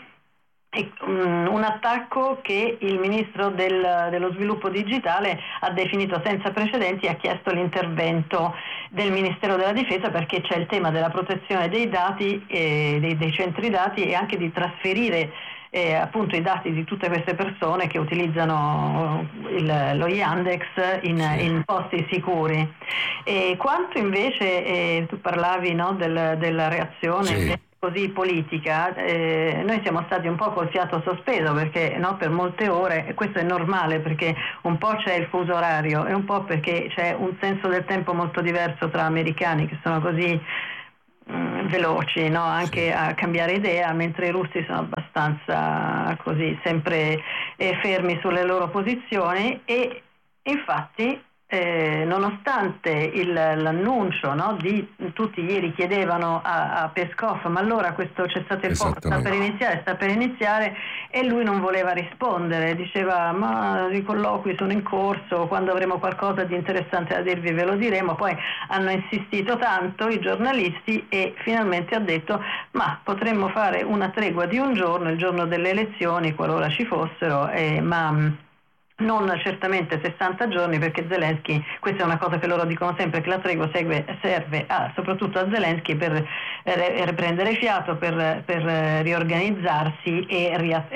Speaker 3: Un attacco che il ministro dello sviluppo digitale ha definito senza precedenti e ha chiesto l'intervento del Ministero della Difesa, perché c'è il tema della protezione dei dati, dei centri dati, e anche di trasferire appunto i dati di tutte queste persone che utilizzano lo Yandex in posti sicuri. E quanto invece tu parlavi, no, della reazione così politica, noi siamo stati un po' col fiato sospeso, perché no, per molte ore, e questo è normale perché un po' c'è il fuso orario e un po' perché c'è un senso del tempo molto diverso tra americani, che sono così veloci, no, anche a cambiare idea, mentre i russi sono abbastanza così sempre fermi sulle loro posizioni. E infatti nonostante l'annuncio, no, di tutti ieri chiedevano a Peskov, ma allora questo cessate il fuoco sta per iniziare, e lui non voleva rispondere, diceva ma i colloqui sono in corso, quando avremo qualcosa di interessante da dirvi ve lo diremo. Poi hanno insistito tanto i giornalisti e finalmente ha detto ma potremmo fare una tregua di un giorno, il giorno delle elezioni, qualora ci fossero, ma non certamente 60 giorni, perché Zelensky, questa è una cosa che loro dicono sempre, che la tregua serve soprattutto a Zelensky per riprendere fiato, per riorganizzarsi e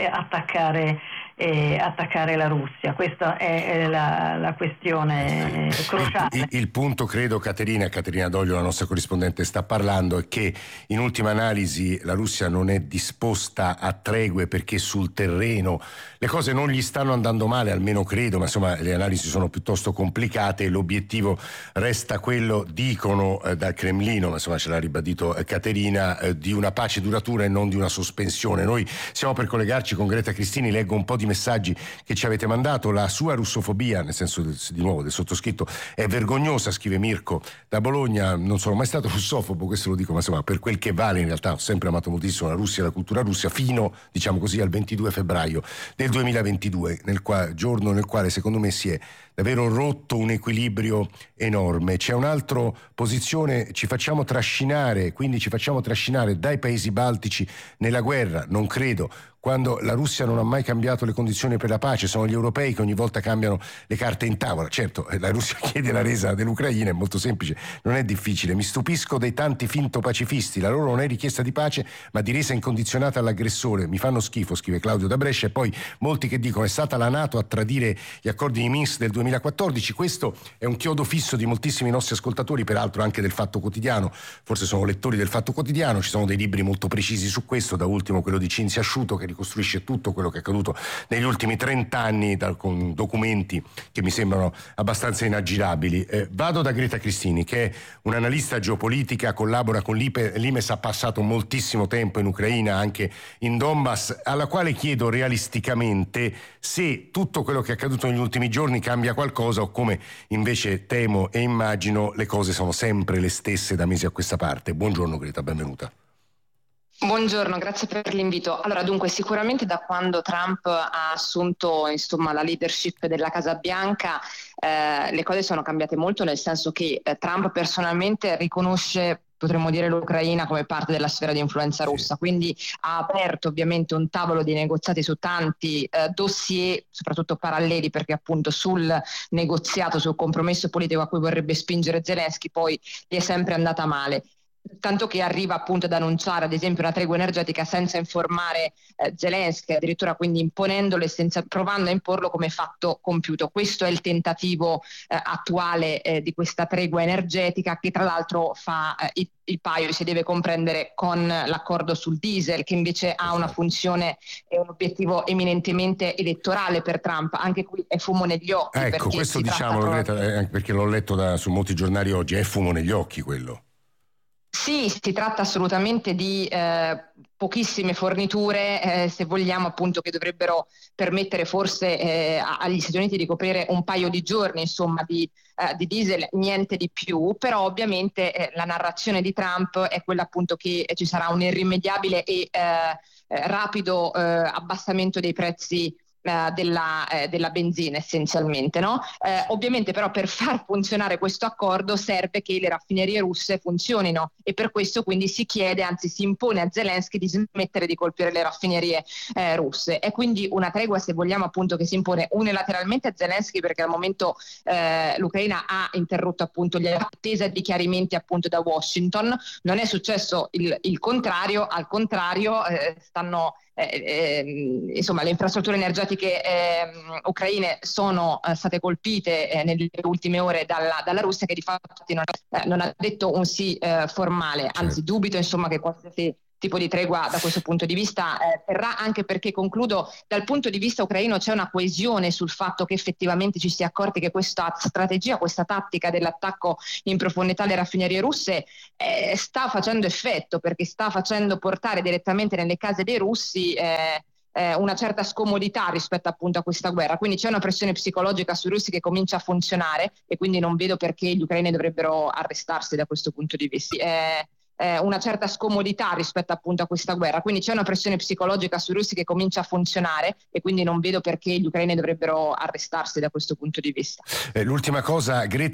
Speaker 3: attaccare la Russia. Questa è la questione cruciale.
Speaker 22: Il punto, credo, Caterina Doglio, la nostra corrispondente, sta parlando, è che in ultima analisi la Russia non è disposta a tregue, perché sul terreno le cose non gli stanno andando male, almeno credo, ma insomma le analisi sono piuttosto complicate e l'obiettivo resta quello, dicono dal Cremlino, ma insomma ce l'ha ribadito Caterina, di una pace duratura e non di una sospensione. Noi siamo per collegarci con Greta Cristini, leggo un po' di messaggi che ci avete mandato. La sua russofobia, nel senso di nuovo del sottoscritto, è vergognosa, scrive Mirko da Bologna. Non sono mai stato russofobo, questo lo dico, ma insomma per quel che vale in realtà ho sempre amato moltissimo la Russia e la cultura russa, fino, diciamo così, al 22 febbraio del 2022, giorno nel quale secondo me si è davvero rotto un equilibrio enorme. C'è un'altra posizione, ci facciamo trascinare dai paesi baltici nella guerra. Non credo, quando la Russia non ha mai cambiato le condizioni per la pace, sono gli europei che ogni volta cambiano le carte in tavola. Certo, la Russia chiede la resa dell'Ucraina, è molto semplice, non è difficile. Mi stupisco dei tanti finto pacifisti, la loro non è richiesta di pace ma di resa incondizionata all'aggressore, mi fanno schifo, scrive Claudio da Brescia. E poi molti che dicono è stata la NATO a tradire gli accordi di Minsk del 2015 2014. Questo è un chiodo fisso di moltissimi nostri ascoltatori, peraltro anche del Fatto Quotidiano, forse sono lettori del Fatto Quotidiano, ci sono dei libri molto precisi su questo, da ultimo quello di Cinzia Asciuto che ricostruisce tutto quello che è accaduto negli ultimi 30 anni con documenti che mi sembrano abbastanza inaggirabili. Vado da Greta Cristini, che è un'analista geopolitica, collabora con l'Imes, ha passato moltissimo tempo in Ucraina, anche in Donbass, alla quale chiedo realisticamente se tutto quello che è accaduto negli ultimi giorni cambia qualcosa o come invece temo e immagino le cose sono sempre le stesse da mesi a questa parte. Buongiorno Greta, benvenuta.
Speaker 12: Buongiorno, grazie per l'invito. Allora, dunque, sicuramente da quando Trump ha assunto la leadership della Casa Bianca le cose sono cambiate molto, nel senso che Trump personalmente riconosce, potremmo dire, l'Ucraina come parte della sfera di influenza russa, quindi ha aperto ovviamente un tavolo di negoziati su tanti dossier, soprattutto paralleli, perché appunto sul negoziato, sul compromesso politico a cui vorrebbe spingere Zelensky poi gli è sempre andata male. Tanto che arriva appunto ad annunciare ad esempio una tregua energetica senza informare Zelensky, addirittura quindi imponendole, provando a imporlo come fatto compiuto. Questo è il tentativo attuale di questa tregua energetica, che tra l'altro fa il paio, si deve comprendere con l'accordo sul diesel, che invece ha una funzione e un obiettivo eminentemente elettorale per Trump. Anche qui è fumo negli occhi.
Speaker 22: Ecco, questo diciamolo Greta, perché l'ho letto su molti giornali oggi, è fumo negli occhi quello.
Speaker 12: Sì, si tratta assolutamente di pochissime forniture, se vogliamo, appunto, che dovrebbero permettere forse agli Stati Uniti di coprire un paio di giorni, di diesel, niente di più. Però ovviamente la narrazione di Trump è quella appunto che ci sarà un irrimediabile e rapido abbassamento dei prezzi della benzina, essenzialmente, no? Ovviamente però per far funzionare questo accordo serve che le raffinerie russe funzionino, e per questo quindi si chiede, anzi si impone a Zelensky di smettere di colpire le raffinerie russe. È quindi una tregua, se vogliamo, appunto, che si impone unilateralmente a Zelensky, perché al momento l'Ucraina ha interrotto appunto l'attesa di chiarimenti appunto da Washington. Non è successo il contrario, al contrario stanno le infrastrutture energetiche ucraine sono state colpite nelle ultime ore dalla Russia, che di fatto non ha detto un sì formale, anzi dubito che qualsiasi tipo di tregua da questo punto di vista terrà, anche perché, concludo, dal punto di vista ucraino c'è una coesione sul fatto che effettivamente ci si è accorti che questa strategia, questa tattica dell'attacco in profondità alle raffinerie russe sta facendo effetto, perché sta facendo portare direttamente nelle case dei russi una certa scomodità rispetto appunto a questa guerra. Quindi c'è una pressione psicologica sui russi che comincia a funzionare, e quindi non vedo perché gli ucraini dovrebbero arrestarsi da questo punto di vista. Una certa scomodità rispetto appunto a questa guerra, quindi c'è una pressione psicologica sui russi che comincia a funzionare, e quindi non vedo perché gli ucraini dovrebbero arrestarsi da questo punto di vista.
Speaker 22: L'ultima cosa, Greta.